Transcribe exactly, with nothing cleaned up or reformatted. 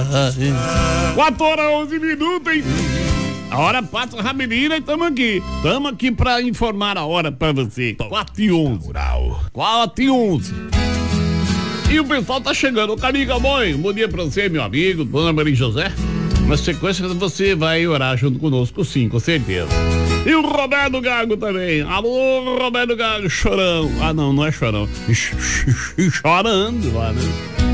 quatro horas, onze minutos, hein? A hora passa rapidinho e estamos aqui. Estamos aqui para informar a hora para você. quatro e onze. quatro e onze. E o pessoal tá chegando. Ô, Carica, mãe, bom dia pra você, meu amigo, dona Maria José. Na sequência, você vai orar junto conosco, sim, com certeza. E o Roberto Gago também. Alô, Roberto Gago, chorão. Ah, não, não é chorão. Chorando lá, né?